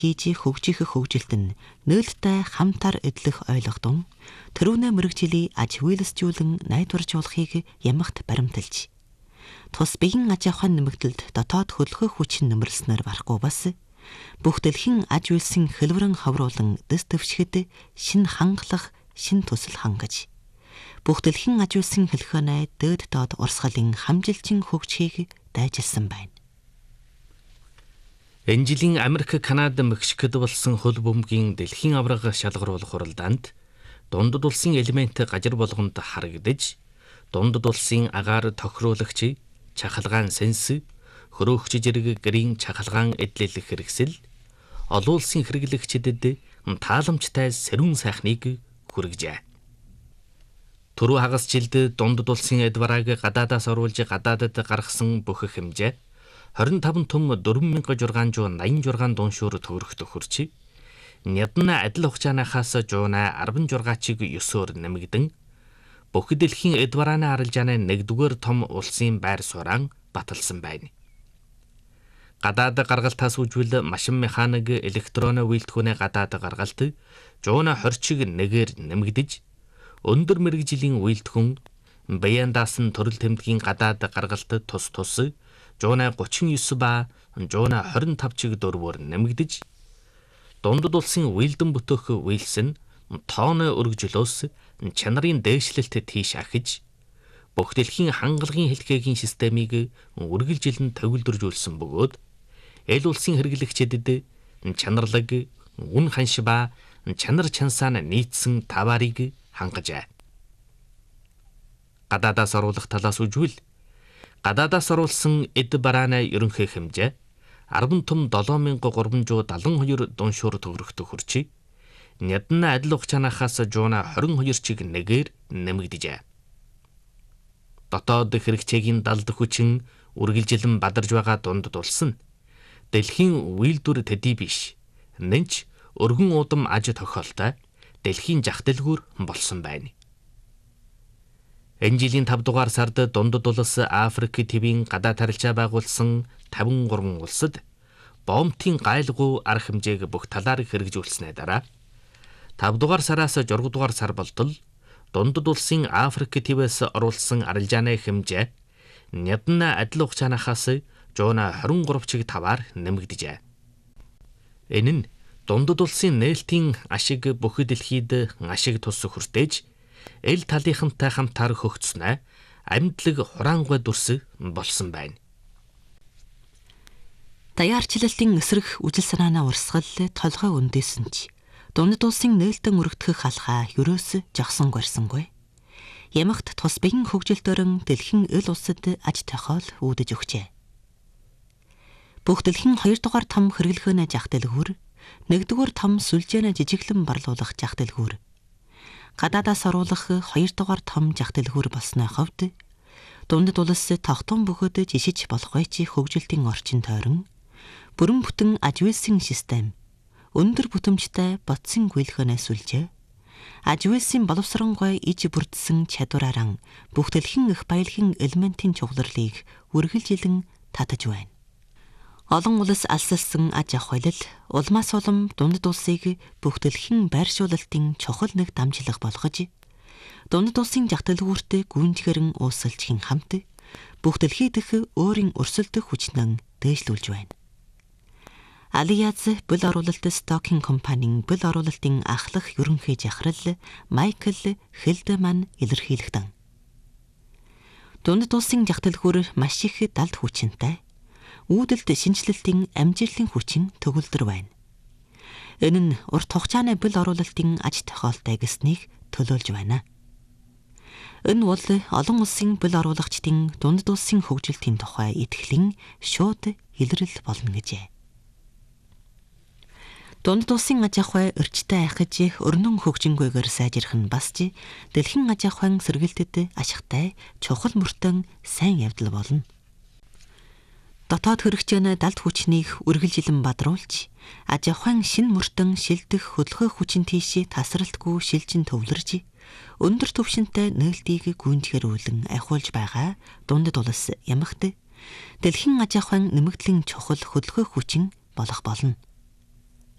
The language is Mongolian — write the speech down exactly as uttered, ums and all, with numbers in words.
Гiji хөгжих хөгжилт нь нээлттэй хамтар эдлэх ойлгодон төрөвнө мэрэгжлийн аж үйлсжүүлэн найдваржуулахыг ямагт баримталж тус биеийн аж ахуйн нэмэгдэлд дотоод хөлхөх хүчин нэмэрснээр барахгүй бас бүх дэлхийн аж үйлсийн хэлбэрэн хавруулан дэс төвшгөд шин хангалах шин төсөл хангаж бүх дэлхийн аж үйлсийн хэлхэнэ дээд доод урсгалын хамжилчин хөгжихийг дайжилсан байна. Энэ жилийн Америк, Канада, Мексикод болсон хөл бөмбөгийн дэлхийн авраг шалгаруулах хуралдаанд дундад улсын элемент гажир болгонд харагдаж, дундад улсын агаар тохируулагч, чахалгаан сенс, хөрөөгч зэрэг гэрийн чахалгаан эдлэлэх хэрэгсэл, олон улсын хэрэглэгчдэд тааламжтай сэрүүн сайхныг хүргэжээ. Түрүү хагас жилд дундад улсын эд барааг гадаадаас оруулж гадаадад гаргасан бүх хэмжээ двадцать пять том четыре тысячи шесть hundred восемьдесят шесть дуншуур төгрөгт хүрч, нядна адил хугацаанаас жуунаа sixty-six-ыг nine-оор нэмэгдэн, бүх дэлхийн эд барааны арилжааны нэгдүгээр том улсын байр суурин баталсан байна. Гадаад гаргалтаас үжвэл машин механик электроны үйлдвэрийн гадаад гаргалт жуунаа twenty-ыг нэгээр нэмэгдэж, өндөр мэрэгжлийн үйлдвэрэн Баяндаас нь төрөл тэмдгийн гадаад гаргалт тус тус жуунаа thirty-nine ба жуунаа twenty-five чиг дөрвөөр нэмэгдэж, дундад улсын үйлдэн бүтөөх үйлс нь тооны өргөжлөөс чанарын дээшлэлт тийш ахиж, бүх дэлхийн хангалагын хэлхээгийн системийг үргэлжилэн төвлөржүүлсэн бөгөөд эл улсын хэрэглэгчдэд чанарлаг, үн ханш ба чанар чансаана нийцсэн таваарыг хангажээ. Гадаадаас оруулах талаас үжвэл гадаадаас оруулсан эд барааны ерөнхий хэмжээ ten том seven thousand three hundred seventy-two дуншуур төгрөгт хүрч, нядна адил хугацаанаас жуунаа twenty-two чиг нэгээр нэмэгдэжээ. Дотоод хэрэгцээгийн далд хүчин үргэлжилэн бадарж байгаа дундад улс нь дэлхийн үйлдвэр төдий биш, нэнч өргөн удам аж тохиолтой дэлхийн жах дэлгүүр болсон байна. Энэ жилийн five дугаар сард дундад улс Африк твийн гадаад харилцаа байгуулсан fifty-three улсад бомбын гайлгуу арга хэмжээг бүх талаар хэрэгжүүлснээр дараа five дугаар сараас six дугаар сар болтол дундад улсын Африк твээс оруулсан арилжааны хэмжээ нядна адил хугацаанаас жуунаа twenty-three чиг таваар нэмэгдэжээ. Энэ нь дундад улсын нээлтийн ашиг бүх дэлхийд ашиг тус хүртээж, эл талынхантай хамтар хөгжснөө амьдлаг хураангуй дүрс болсон байна. Даяарчлалтын эсрэг үжил санааны урсгал толгой өндөөсөн ч дундад улсын нээлтэн өргөдөх халхаа ерөөс жагсан горсонгүй. Ямагт тус бэгэн хөгжилтөрөн дэлхийн эл улсад аж тохиол үүдэж өгчээ. Бүх дэлхийн two дугаар том хэрэглэхөөнэ жах дэлгүүр, one дугаар том сүлжээнэ жижиглэн барлуулах жах дэлгүүр, гадаадаас оруулах two дугаар том жах дэлгүүр болсны хувьд дундад улс тогтун бөгөөд жишиж болох байчи хөгжилтийн орчин тойрон бүрэн бүтэн аж үйлсийн систем, өндөр бүтэмжтэй бодсон гүйлхэнэ сүлжээ, аж үйлсийн боловсронгой иж бүрдсэн чадвараараа бүх дэлхийн их баялагын элементийн чухларлыг үргэлжилэн татаж байна. Олон улс алсалсан аж ахуйлал улмаас улам дундад улсыг бүх дэлхийн байршуулалтын чухал нэг дамжлага болгож, дундад улсын жах дэлгүүртээ гүйнжгэрэн уусалжхийн хамт бүх дэлхий дэх өөрийн өрсөлдөх хүчнэн дээшлүүлж байна. Алиаз бүл оруулалт стокинг компанийн бүл оруулалтын ахлах ерөнхий жахрал Майкл Хелдеман илэрхийлэгдэн. Дундад улсын жах дэлгүүр маш их далд хүчинтэй, үүдэлт шинжилэлтийн амжилтын хүчин төгөлдөр байна. Энэ нь урт хугацааны бүл оруулалтын аж тохиолтой гэснийг төлөөлж байна. Энэ бол олон улсын бүл оруулагчдын дундад улсын хөгжилтийн тухай итгэлийн шууд илрэл болно гэжээ. Дундад улсын аж ахуй өрчтэй ахиж өрнөн хөгжингүйгээр сайжрах нь бас ч дэлхийн аж ахуйн сэргэлтэд ашигтай чухал мөртөн сайн явдал болно. Дотоод хэрэгцээний далд хүчнийг үргэлжилэн бадруулж, аж ахуйн шин мөртөн шилдэх хөдөлгөөх хүчин тийш тасралтгүй шилжин төвлөрж, өндөр түвшинтэй нээлтийг гүйнжгэрүүлэн ахиулж байгаа дундад улс ямагт дэлхийн аж ахуйн нэмэгдлийн чухал хөдөлгөөх хүчин болох болно.